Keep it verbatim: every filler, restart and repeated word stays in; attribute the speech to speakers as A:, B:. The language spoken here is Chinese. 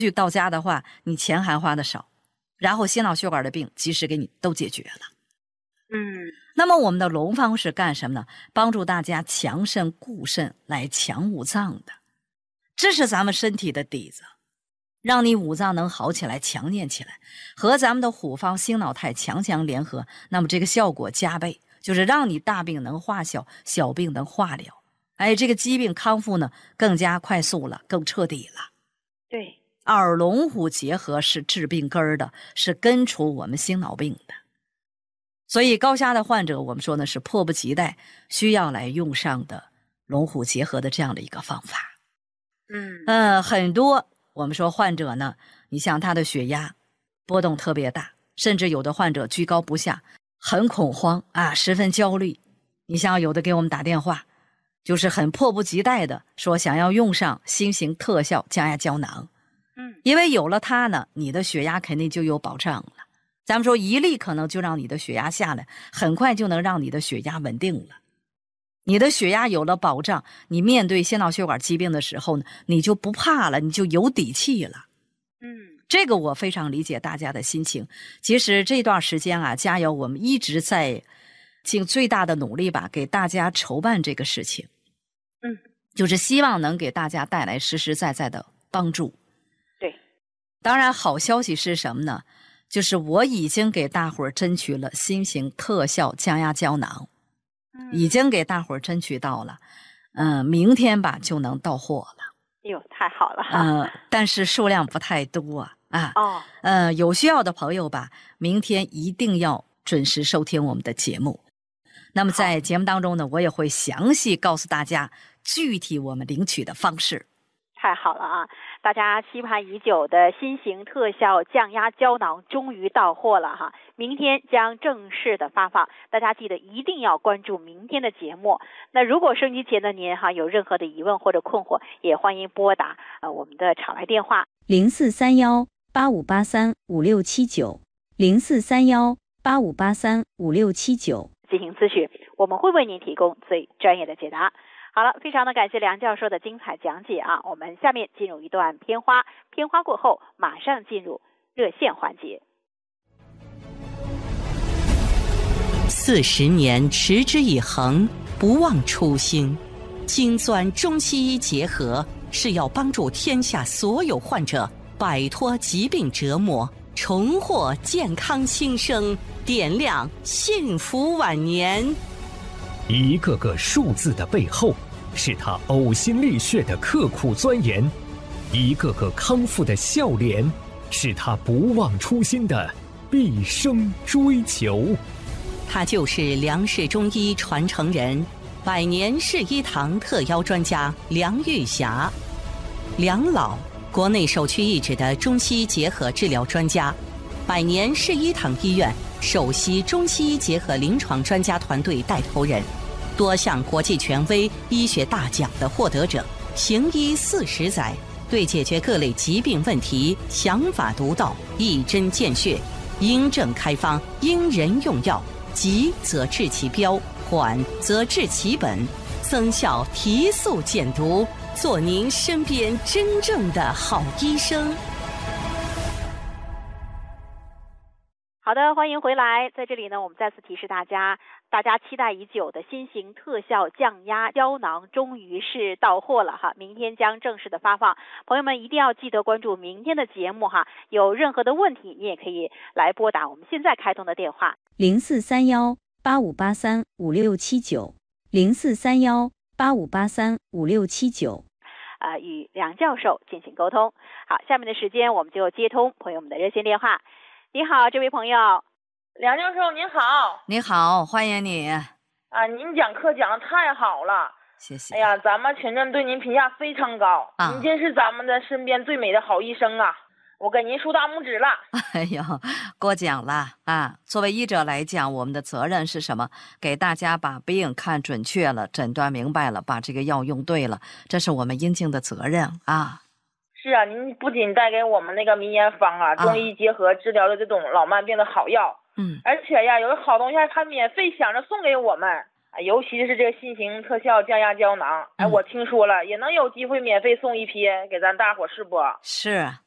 A: 到家的话，你钱还花的少，然后心脑血管的病及时给你都解决了。
B: 嗯，
A: 那么我们的龙方是干什么呢？帮助大家强肾固肾，来强五脏的，这是咱们身体的底子，让你五脏能好起来，强健起来，和咱们的虎方星脑太强强联合，那么这个效果加倍，就是让你大病能化小，小病能化了，哎，这个疾病康复呢更加快速了，更彻底了。
B: 对，
A: 二龙虎结合是治病根儿的，是根除我们心脑病的。所以高虾的患者，我们说呢是迫不及待需要来用上的龙虎结合的这样的一个方法。
B: 嗯
A: 呃，很多我们说患者呢，你像他的血压波动特别大，甚至有的患者居高不下，很恐慌啊，十分焦虑。你像有的给我们打电话，就是很迫不及待的说想要用上新型特效降压胶囊。
B: 嗯，
A: 因为有了它呢，你的血压肯定就有保障了。咱们说一粒可能就让你的血压下来，很快就能让你的血压稳定了。你的血压有了保障，你面对心脑血管疾病的时候呢，你就不怕了，你就有底气了。
B: 嗯，
A: 这个我非常理解大家的心情。其实这段时间啊，加油，我们一直在尽最大的努力吧，给大家筹办这个事情。
B: 嗯，
A: 就是希望能给大家带来实实在在的帮助。
B: 对，
A: 当然好消息是什么呢？就是我已经给大伙儿争取了新型特效降压胶囊，
B: 嗯，
A: 已经给大伙儿争取到了，嗯、呃，明天吧就能到货了。
B: 哟，太好了哈。
A: 呃，但是数量不太多啊。
B: 哦，
A: 呃，有需要的朋友吧，明天一定要准时收听我们的节目。那么在节目当中呢，我也会详细告诉大家具体我们领取的方式。
B: 太好了啊！大家期盼已久的新型特效降压胶囊终于到货了哈，明天将正式的发放，大家记得一定要关注明天的节目。那如果收音机前的您哈有任何的疑问或者困惑，也欢迎拨打呃我们的场来电话
C: 零四三幺八五八三五六七九零四三幺八五八三五六七九
B: 进行咨询，我们会为您提供最专业的解答。好了，非常的感谢梁教授的精彩讲解啊！我们下面进入一段片花，片花过后马上进入热线环节。
D: 四十年持之以恒，不忘初心。金钻中西医结合是要帮助天下所有患者摆脱疾病折磨，重获健康新生，点亮幸福晚年。
E: 一个个数字的背后，是他呕心沥血的刻苦钻研；一个个康复的笑脸，是他不忘初心的毕生追求。
D: 他就是梁氏中医传承人，百年世医堂特邀专家梁玉霞。梁老，国内首屈一指的中西医结合治疗专家，百年世医堂医院首席中西医结合临床专家团队带头人，多项国际权威医学大奖的获得者，行医四十载，对解决各类疾病问题想法独到，一针见血，因症开方，因人用药，急则治其标，缓则治其本，增效提速减毒，做您身边真正的好医生。
B: 好的，欢迎回来。在这里呢，我们再次提示大家，大家期待已久的新型特效降压胶囊终于是到货了哈，明天将正式的发放。朋友们一定要记得关注明天的节目哈，有任何的问题，你也可以来拨打我们现在开通的电话
C: 零四三幺八五八三五六七九零四三幺八五八三五六七九，
B: 呃，与梁教授进行沟通。好，下面的时间我们就接通朋友们的热线电话。你好，这位朋友。
F: 梁教授您好。
A: 你好，欢迎你
F: 啊，您讲课讲的太好了，
A: 谢谢。
F: 哎呀，咱们全镇对您评价非常高，啊、您真是咱们的身边最美的好医生啊，我给您竖大拇指了。
A: 哎呦，过奖了啊！作为医者来讲，我们的责任是什么？给大家把病看准确了，诊断明白了，把这个药用对了，这是我们应尽的责任啊。
F: 是啊，您不仅带给我们那个民研方啊，中医结合治疗的这种老慢病的好药，
A: 嗯，
F: 而且呀，有的好东西还免费想着送给我们，尤其是这个新型特效降压胶囊，哎，我听说了，也能有机会免费送一批给咱大伙，是不？
A: 是，